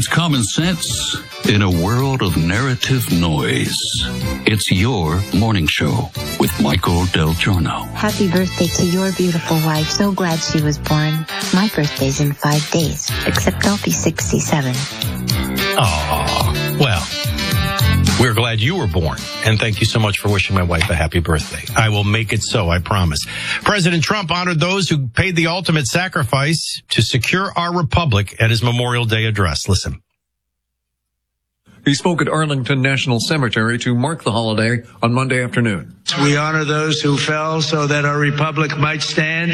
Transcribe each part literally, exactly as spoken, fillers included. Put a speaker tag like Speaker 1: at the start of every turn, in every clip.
Speaker 1: common sense in a world of narrative noise. It's your morning show with Michael Del Giorno.
Speaker 2: Happy birthday to your beautiful wife. So glad she was born. My birthday's in five days, except I'll be sixty-seven.
Speaker 3: Aw, well, we're glad you were born, and thank you so much for wishing my wife a happy birthday. I will make it so, I promise. President Trump honored those who paid the ultimate sacrifice to secure our republic at his Memorial Day address. Listen.
Speaker 4: He spoke at Arlington National Cemetery to mark the holiday on Monday afternoon.
Speaker 5: We honor those who fell so that our republic might stand,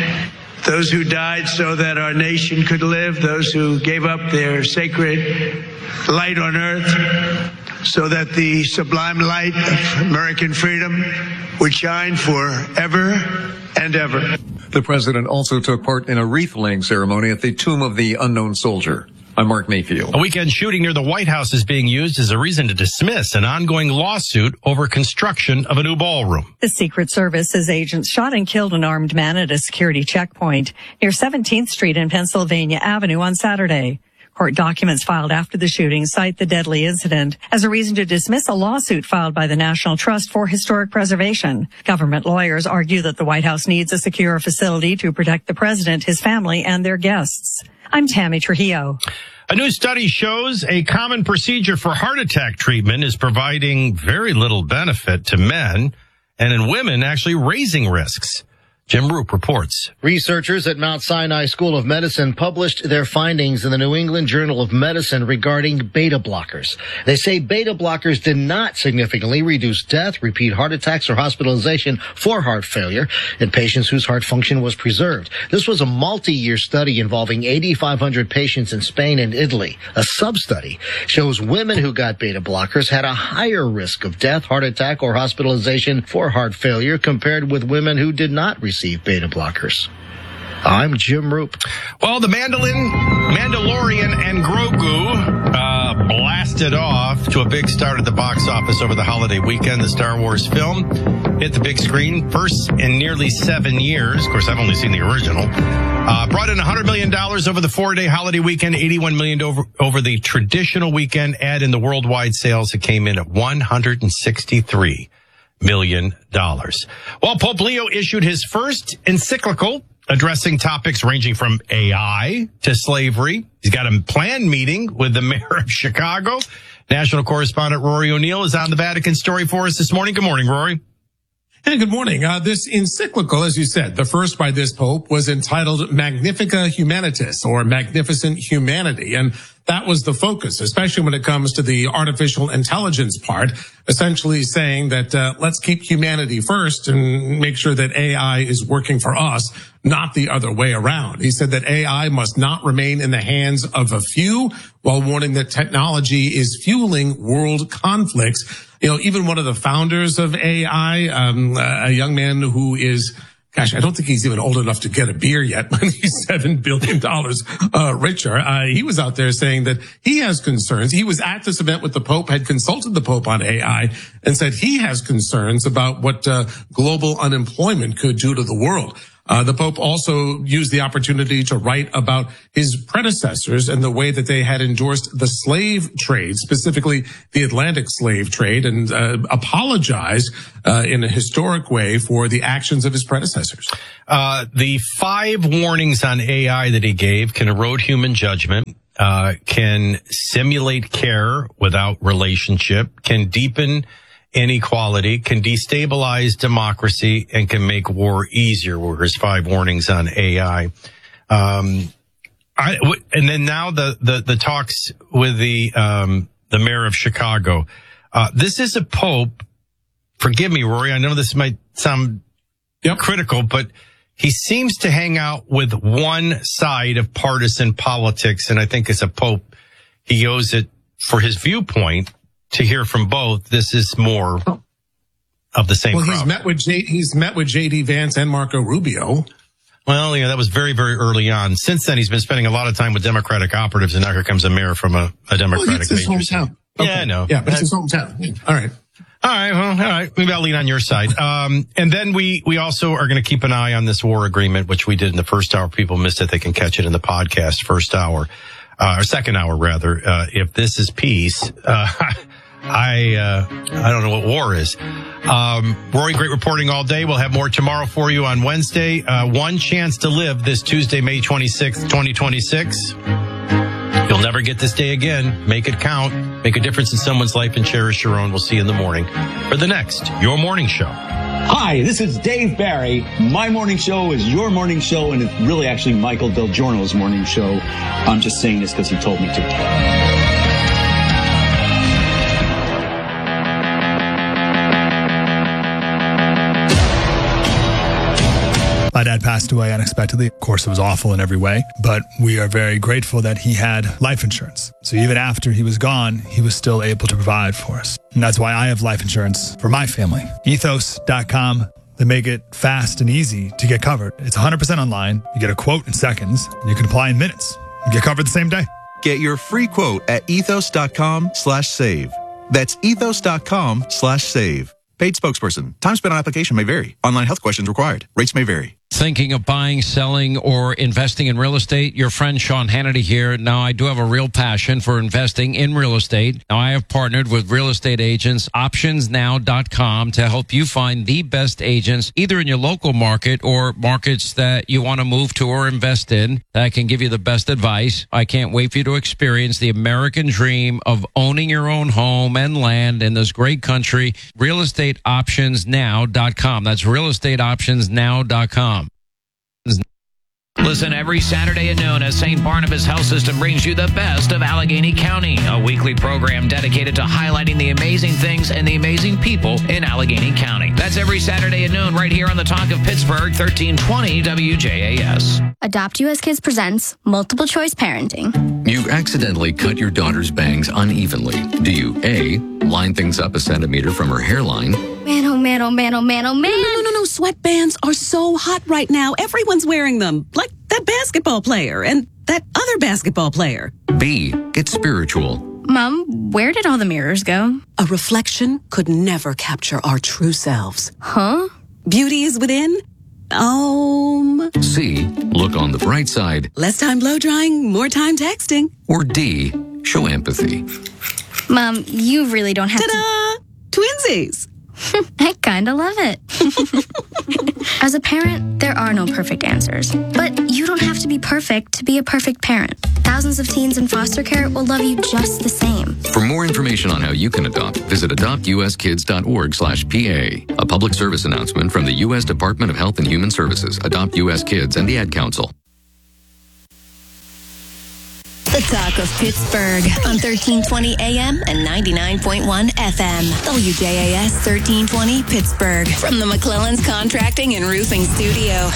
Speaker 5: those who died so that our nation could live, those who gave up their sacred light on earth so that the sublime light of American freedom would shine forever and ever.
Speaker 4: The president also took part in a wreath-laying ceremony at the Tomb of the Unknown Soldier. I'm Mark Mayfield.
Speaker 3: A weekend shooting near the White House is being used as a reason to dismiss an ongoing lawsuit over construction of a new ballroom.
Speaker 6: The Secret Service says agents shot and killed an armed man at a security checkpoint near seventeenth Street and Pennsylvania Avenue on Saturday. Court documents filed after the shooting cite the deadly incident as a reason to dismiss a lawsuit filed by the National Trust for Historic Preservation. Government lawyers argue that the White House needs a secure facility to protect the president, his family, and their guests. I'm Tammy Trujillo.
Speaker 3: A new study shows a common procedure for heart attack treatment is providing very little benefit to men, and in women actually raising risks. Jim Roop reports.
Speaker 7: Researchers at Mount Sinai School of Medicine published their findings in the New England Journal of Medicine regarding beta blockers. They say beta blockers did not significantly reduce death, repeat heart attacks, or hospitalization for heart failure in patients whose heart function was preserved. This was a multi-year study involving eighty-five hundred patients in Spain and Italy. A sub-study shows women who got beta blockers had a higher risk of death, heart attack, or hospitalization for heart failure compared with women who did not receive beta blockers. I'm Jim Roop.
Speaker 3: Well, the Mandalorian, Mandalorian and Grogu uh, blasted off to a big start at the box office over the holiday weekend. The Star Wars film hit the big screen first in nearly seven years. Of course, I've only seen the original. Uh, brought in one hundred million dollars over the four-day holiday weekend, eighty-one million dollars over, over the traditional weekend. Add in the worldwide sales, it came in at one hundred sixty-three million dollars. Well, Pope Leo issued his first encyclical addressing topics ranging from A I to slavery. He's got a planned meeting with the mayor of Chicago. National correspondent Rory O'Neill is on the Vatican story for us this morning. Good morning, Rory.
Speaker 8: Hey, good morning. Uh, this encyclical, as you said, the first by this pope, was entitled Magnifica Humanitas, or Magnificent Humanity. And that was the focus, especially when it comes to the artificial intelligence part, essentially saying that uh, let's keep humanity first and make sure that A I is working for us, not the other way around. He said that A I must not remain in the hands of a few, while warning that technology is fueling world conflicts. You know, even one of the founders of A I, um, a young man who is, gosh, I don't think he's even old enough to get a beer yet, but he's seven billion dollars uh, richer. Uh, he was out there saying that he has concerns. He was at this event with the Pope, had consulted the Pope on A I, and said he has concerns about what uh, global unemployment could do to the world. Uh, the Pope also used the opportunity to write about his predecessors and the way that they had endorsed the slave trade, specifically the Atlantic slave trade, and uh, apologized uh, in a historic way for the actions of his predecessors.
Speaker 3: Uh, the five warnings on A I that he gave can erode human judgment, uh, can simulate care without relationship, can deepen inequality, can destabilize democracy, and can make war easier, were his five warnings on A I. Um, I, and then now the, the, the talks with the, um, the mayor of Chicago. Uh, this is a pope, forgive me, Rory, I know this might sound yep. critical, but he seems to hang out with one side of partisan politics. And I think as a pope, he owes it for his viewpoint to hear from both. This is more of the same
Speaker 8: well,
Speaker 3: crowd.
Speaker 8: he's met with J, he's met with J D Vance and Marco Rubio.
Speaker 3: Well, yeah, that was very, very early on. Since then, he's been spending a lot of time with Democratic operatives, and now here comes a mayor from a, a Democratic
Speaker 8: well, it's his
Speaker 3: major
Speaker 8: hometown.
Speaker 3: Okay. Yeah, I know.
Speaker 8: Yeah, but it's his hometown. All right.
Speaker 3: All right, well, all right. Maybe I'll lean on your side. Um, and then we, we also are going to keep an eye on this war agreement, which we did in the first hour. People missed it. They can catch it in the podcast first hour. uh, or second hour rather, uh, if this is peace, uh, I uh, I don't know what war is. Um, Rory, great reporting all day. We'll have more tomorrow for you on Wednesday. Uh, one chance to live this Tuesday, May twenty-sixth, twenty twenty-six. You'll never get this day again. Make it count. Make a difference in someone's life and cherish your own. We'll see you in the morning for the next Your Morning Show.
Speaker 9: Hi, this is Dave Barry. My morning show is your morning show, and it's really actually Michael Del Giorno's morning show. I'm just saying this because he told me to.
Speaker 10: My dad passed away unexpectedly. Of course, it was awful in every way, but we are very grateful that he had life insurance. So even after he was gone, he was still able to provide for us. And that's why I have life insurance for my family. ethos dot com. They make it fast and easy to get covered. It's one hundred percent online. You get a quote in seconds, and you can apply in minutes. You get covered the same day.
Speaker 11: Get your free quote at ethos dot com slash save. That's ethos dot com slash save. Paid spokesperson. Time spent on application may vary. Online health questions required. Rates may vary.
Speaker 12: Thinking of buying, selling, or investing in real estate? Your friend Sean Hannity here. Now, I do have a real passion for investing in real estate. Now, I have partnered with real estate agents, options now dot com, to help you find the best agents, either in your local market or markets that you want to move to or invest in, that can give you the best advice. I can't wait for you to experience the American dream of owning your own home and land in this great country. real estate options now dot com. That's real estate options now dot com.
Speaker 13: Listen every Saturday at noon as Saint Barnabas Health System brings you the best of Allegheny County, a weekly program dedicated to highlighting the amazing things and the amazing people in Allegheny County. That's every Saturday at noon right here on the Talk of Pittsburgh, thirteen twenty W J A S.
Speaker 14: Adopt U S Kids presents Multiple Choice Parenting.
Speaker 15: You accidentally cut your daughter's bangs unevenly. Do you A, line things up a centimeter from her hairline?
Speaker 14: Man, oh man, oh man, oh man, oh man.
Speaker 16: No, no, no, no. Sweatbands are so hot right now. Everyone's wearing them. Like that basketball player and that other basketball player.
Speaker 15: B, get spiritual.
Speaker 14: Mom, where did all the mirrors go?
Speaker 16: A reflection could never capture our true selves.
Speaker 14: Huh?
Speaker 16: Beauty is within. Um.
Speaker 15: C, look on the bright side.
Speaker 16: Less time blow drying, more time texting.
Speaker 15: Or D, show empathy.
Speaker 14: Mom, you really don't have
Speaker 16: Ta-da! to... Twinsies!
Speaker 14: I kinda love it. As a parent, there are no perfect answers. But you don't have to be perfect to be a perfect parent. Thousands of teens in foster care will love you just the same.
Speaker 15: For more information on how you can adopt, visit adopt u s kids dot org slash P A. A public service announcement from the U S Department of Health and Human Services, Adopt U S Kids, and the Ad Council.
Speaker 17: The Talk of Pittsburgh on thirteen twenty A M and ninety-nine point one F M. W J A S thirteen twenty Pittsburgh from the McClellan's Contracting and Roofing Studio.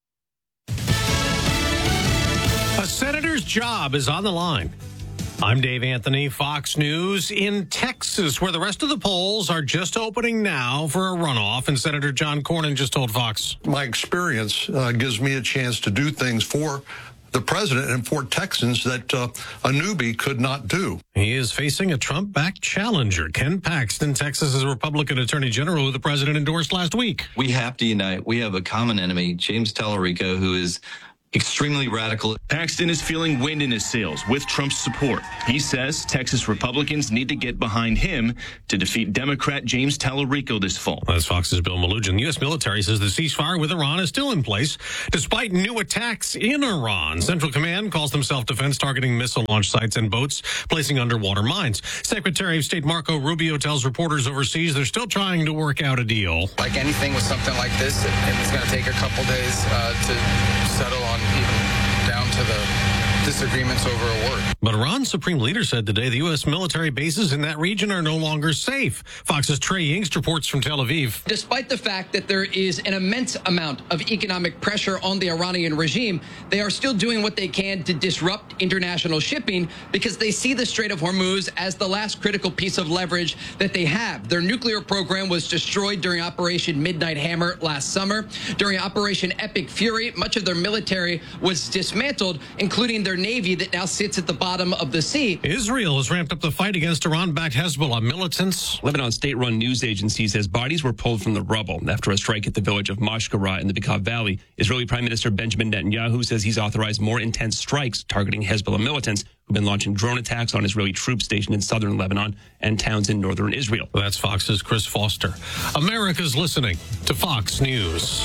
Speaker 3: A senator's job is on the line. I'm Dave Anthony, Fox News. In Texas, where the rest of the polls are just opening now for a runoff, and Senator John Cornyn just told Fox.
Speaker 18: My experience uh, gives me a chance to do things for the president and for Texans that uh, a newbie could not do.
Speaker 3: He is facing a Trump-backed challenger, Ken Paxton, Texas's Republican Attorney General, who the president endorsed last week.
Speaker 19: We have to unite. We have a common enemy, James Tallarico, who is extremely radical.
Speaker 20: Paxton is feeling wind in his sails with Trump's support. He says Texas Republicans need to get behind him to defeat Democrat James Tallarico this fall.
Speaker 3: That's Fox's Bill Malugin. The U S military says the ceasefire with Iran is still in place, despite new attacks in Iran. Central Command calls them self-defense, targeting missile launch sites and boats, placing underwater mines. Secretary of State Marco Rubio tells reporters overseas they're still trying to work out a deal.
Speaker 21: Like anything with something like this, it, it's going to take a couple days uh, to settle on, even down to the disagreements over a word.
Speaker 3: But Iran's supreme leader said today the U S military bases in that region are no longer safe. Fox's Trey Yingst reports from Tel Aviv.
Speaker 22: Despite the fact that there is an immense amount of economic pressure on the Iranian regime, they are still doing what they can to disrupt international shipping because they see the Strait of Hormuz as the last critical piece of leverage that they have. Their nuclear program was destroyed during Operation Midnight Hammer last summer. During Operation Epic Fury, much of their military was dismantled, including their navy that now sits at the bottom of the sea.
Speaker 3: Israel has ramped up the fight against Iran-backed Hezbollah militants.
Speaker 23: Lebanon state-run news agency says bodies were pulled from the rubble after a strike at the village of Mashkara in the Bekaa Valley. Israeli Prime Minister Benjamin Netanyahu says he's authorized more intense strikes targeting Hezbollah militants who been launching drone attacks on Israeli troops stationed in southern Lebanon and towns in northern Israel.
Speaker 1: Well, that's Fox's Chris Foster. America's listening to Fox News.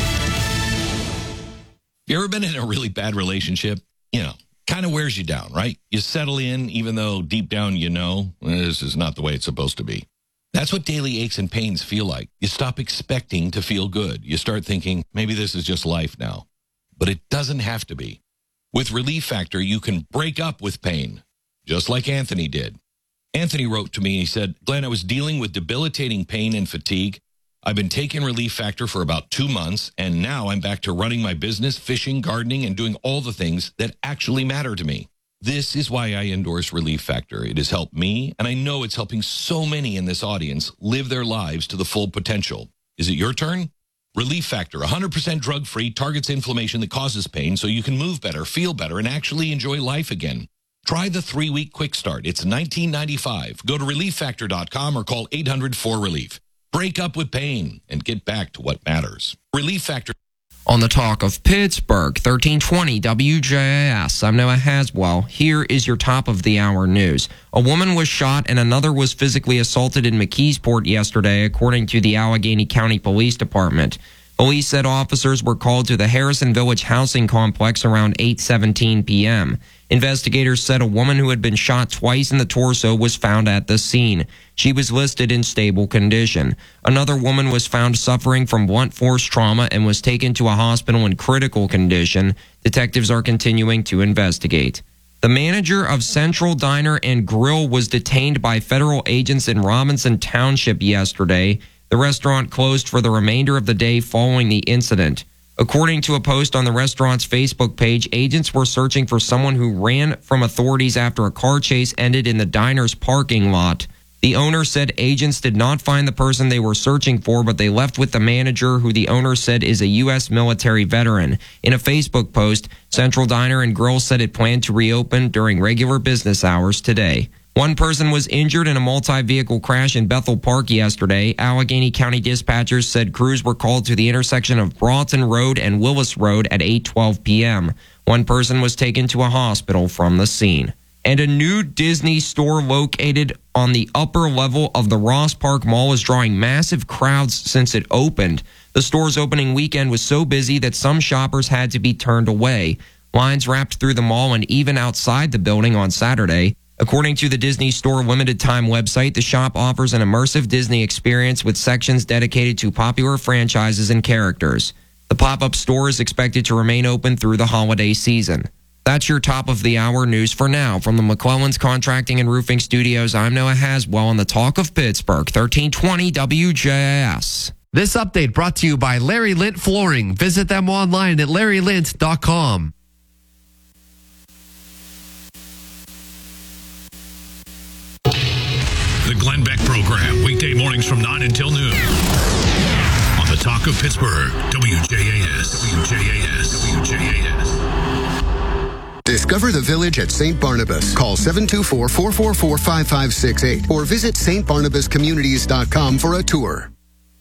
Speaker 2: You ever been in a really bad relationship? You know, kind of wears you down, right? You settle in even though deep down you know this is not the way it's supposed to be. That's what daily aches and pains feel like. You stop expecting to feel good. You start thinking, maybe this is just life now. But it doesn't have to be. With Relief Factor, you can break up with pain, just like Anthony did. Anthony wrote to me, he said, Glenn, I was dealing with debilitating pain and fatigue. I've been taking Relief Factor for about two months, and now I'm back to running my business, fishing, gardening, and doing all the things that actually matter to me. This is why I endorse Relief Factor. It has helped me, and I know it's helping so many in this audience live their lives to the full potential. Is it your turn? Relief Factor, one hundred percent drug-free, targets inflammation that causes pain so you can move better, feel better, and actually enjoy life again. Try the three-week quick start. It's nineteen ninety-five. Go to relief factor dot com or call eight hundred four relief. Break up with pain and get back to what matters. Relief Factor.
Speaker 5: On the Talk of Pittsburgh, thirteen twenty W J A S. I'm Noah Haswell. Here is your top of the hour news. A woman was shot and another was physically assaulted in McKeesport yesterday, according to the Allegheny County Police Department. Police said officers were called to the Harrison Village housing complex around eight seventeen p.m. Investigators said a woman who had been shot twice in the torso was found at the scene. She was listed in stable condition. Another woman was found suffering from blunt force trauma and was taken to a hospital in critical condition. Detectives are continuing to investigate. The manager of Central Diner and Grill was detained by federal agents in Robinson Township yesterday. The restaurant closed for the remainder of the day following the incident. According to a post on the restaurant's Facebook page, agents were searching for someone who ran from authorities after a car chase ended in the diner's parking lot. The owner said agents did not find the person they were searching for, but they left with the manager, who the owner said is a U S military veteran. In a Facebook post, Central Diner and Grill said it planned to reopen during regular business hours today. One person was injured in a multi-vehicle crash in Bethel Park yesterday. Allegheny County dispatchers said crews were called to the intersection of Broughton Road and Willis Road at eight twelve p.m. One person was taken to a hospital from the scene. And a new Disney store located on the upper level of the Ross Park Mall is drawing massive crowds since it opened. The store's opening weekend was so busy that some shoppers had to be turned away. Lines wrapped through the mall and even outside the building on Saturday. According to the Disney Store limited time website, the shop offers an immersive Disney experience with sections dedicated to popular franchises and characters. The pop-up store is expected to remain open through the holiday season. That's your top of the hour news for now. From the McClellan's Contracting and Roofing Studios, I'm Noah Haswell on the Talk of Pittsburgh, thirteen twenty W J A S.
Speaker 24: This update brought to you by Larry Lint Flooring. Visit them online at larry lint dot com.
Speaker 25: The Glenn Beck Program, weekday mornings from nine until noon. On the Talk of Pittsburgh, W J A S, W J A S, W J A S.
Speaker 26: Discover the Village at Saint Barnabas. Call seven two four, four four four, five five six eight or visit s t barnabas communities dot com for a tour.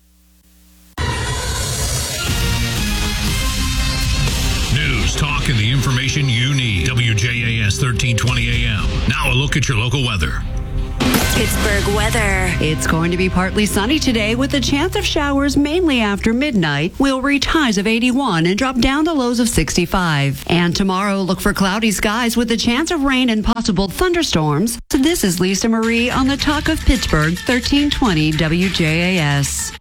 Speaker 25: News, talk, and the information you need. W J A S thirteen twenty A M. Now a look at your local weather.
Speaker 27: Pittsburgh weather. It's going to be partly sunny today with a chance of showers mainly after midnight. We'll reach highs of eighty-one and drop down to lows of sixty-five. And tomorrow, look for cloudy skies with a chance of rain and possible thunderstorms. So this is Lisa Marie on the Talk of Pittsburgh, thirteen twenty W J A S.